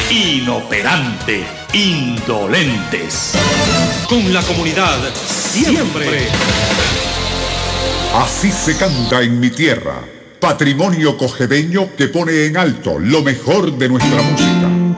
inoperante, indolentes. Con la comunidad, siempre. Así se canta en mi tierra, patrimonio cojedeño que pone en alto lo mejor de nuestra música.